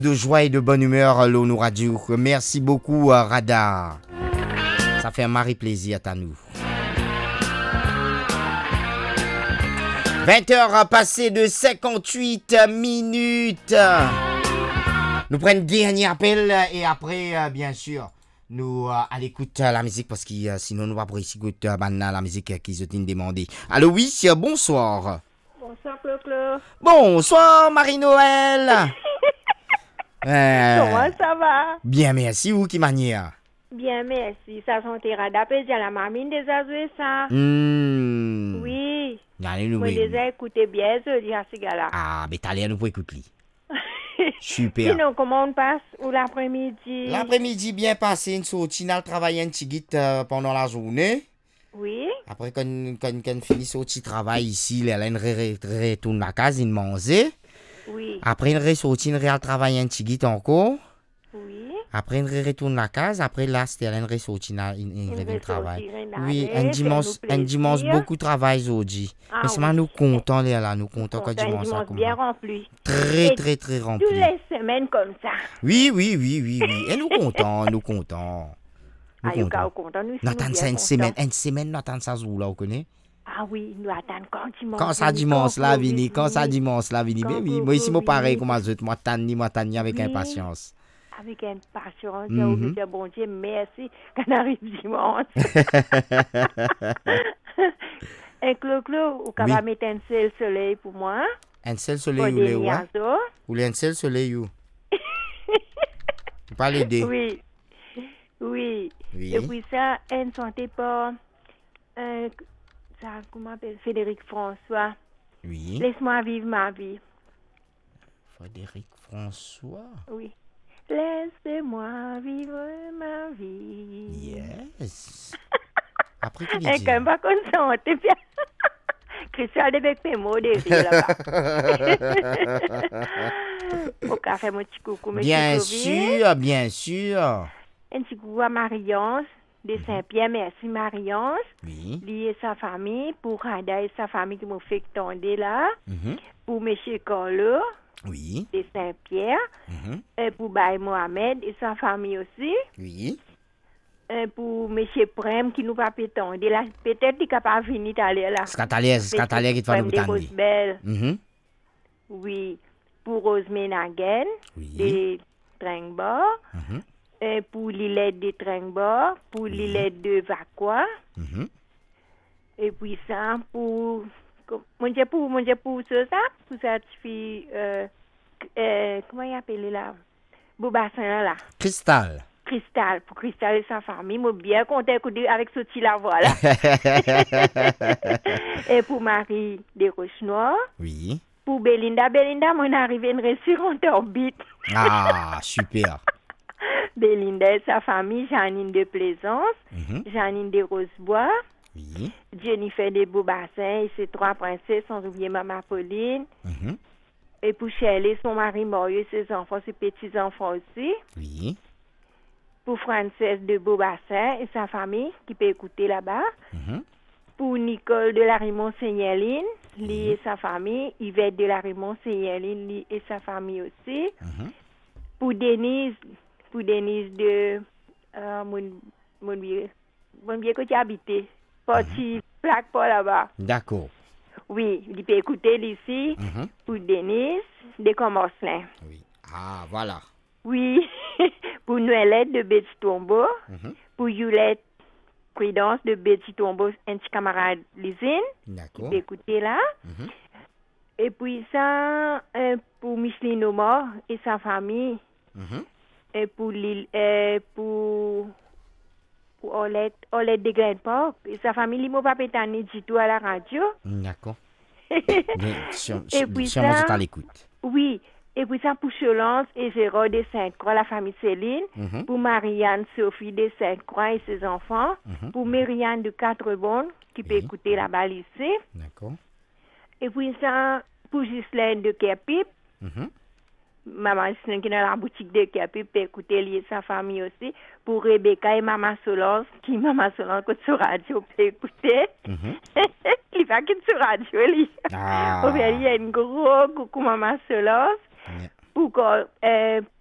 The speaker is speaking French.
De joie et de bonne humeur, l'ONU Radio. Merci beaucoup, Radar. Ça fait un mari plaisir à nous. 20h passées de 58 minutes. Nous prenons dernier appel et après, bien sûr, nous à l'écoute la musique parce que sinon nous va pas écouter la musique qu'ils ont demandé. Allô, oui, bonsoir. Bonsoir, Clo-Clo. Bonsoir, Marie-Noël. Comment ça va? Bien, merci. Où qui manière? Bien, merci. Ça sentira d'appel à la mamine des azoués, ça. Oui. Moi, déjà écouté bien ce à ce gars-là. Ah, mais t'as l'air nous pour écouter. Super. Sinon, comment on passe ou l'après-midi? L'après-midi bien passé, une sortie, on travaille un petit guide pendant la journée. Oui. Après, quand on finit son petit travail ici, elle retourne à la case, il mange. Oui. Après, on ressortit, on travaille un petit guide encore. Oui. Après, on retourne à la case. Après, là, c'était elle ressortit, il revient travail. Oui, un dimanche, beaucoup de travail aujourd'hui. Mais c'est nous contents, là, nous contents quand dimanche ça commence. Bien rempli. Très rempli. Toutes les semaines comme ça. Oui. Et nous contents, nous contents. Nous contents. Nous attendons ça une semaine, nous attendons ça jour là, vous connaissez? Ah oui, nous attendons quand dimanche. Quand ça dimanche là, vini. Mais oui, moi ici, moi pareil comme les autres, moi tanni avec impatience. Avec impatience, j'ai oublié, bon Dieu, merci, qu'on arrive dimanche. Un clo-clo, ou qu'on va mettre un seul soleil pour moi. Un seul soleil, ou les ouais? Ou un seul soleil, ou? Pas les deux. Oui. Et puis ça, elle ne sentait pas, ça, comment appelle, Frédéric François. Oui. Laisse-moi vivre ma vie. Frédéric François? Oui. Laissez-moi vivre ma vie. Yes. Après qu'il dit. Quand pas qu'on chante bien. Christian avec mes mots de rire là-bas. Au café, mon petit coucou, bien sûr. Un petit coucou à Marie-Ange de Saint-Pierre. Merci Marie-Ange. Oui. Lui et sa famille. Pour Rada et sa famille qui m'ont fait tonder là. Pour M. Carlo. Oui. De Saint-Pierre. Et pour Baye Mohamed et sa famille aussi. Oui. Et pour M. Prem qui nous va pétendre. Là, peut-être qu'il n'est pas venu d'aller là. Scatalier qui te va nous pétendre. Oui. Pour Rose Ménaguen. Oui. De Tringbord. Et pour Lilette de Tringbord. Pour Lilette de Vacqua. Et puis ça, pour... Mon Dieu, pour ça, pour cette fille, comment il appelle là? Boubassin là. Cristal, pour Cristal et sa famille, moi bien content avec ce petit la voix là. Et pour Marie de Rochenoir. Oui. Pour Belinda, moi arrivé une sur en orbite. Ah, super. Belinda et sa famille, Janine de Plaisance, Janine de Rosebois. Oui. Jennifer de Beaubassin et ses 3 princesses, sans oublier Maman Pauline. Et pour Shirley, son mari Maurice, ses enfants, ses petits-enfants aussi. Oui. Pour Frances de Beaubassin et sa famille, qui peut écouter là-bas. Pour Nicole de la Raymond-Seigneuline, lui et sa famille. Yvette de la Raymond-Seigneuline, lui et sa famille aussi. Pour Denise de mon vieux que tu habitais. Petit plaque pas là-bas. D'accord. Oui, il peut écouter ici pour Denise de Comorcelin. Oui. Ah, voilà. Oui, pour Noëlette de Betty Tombeau. Pour Yulette Prudence de Betty Tombeau, un petit camarade Lizine. D'accord. Il peut écouter là. Et puis ça, pour Micheline Omar et sa famille. Et pour Olette de Grand Park et sa famille, il m'a pas pétané du tout à la radio. D'accord. Et puis sûrement ça, à l'écoute. Oui. Et puis ça, pour Cholance et Gérard de Sainte-Croix, la famille Céline. Pour Marianne Sophie de Sainte-Croix et ses enfants. Pour Myriane de Quatre-Bonnes, qui peut écouter là-bas ici. D'accord. Et puis ça, pour Ghislaine de Kerpip. Maman Ghislaine qui est dans la boutique de Kerpip peut écouter lié sa famille aussi. Pour Rebecca et Maman Solange, qui Maman Solange écoute sur radio peut écouter. Il va quitter sur radio, lui. Ah. Il y a une gros coucou Maman Solange. pour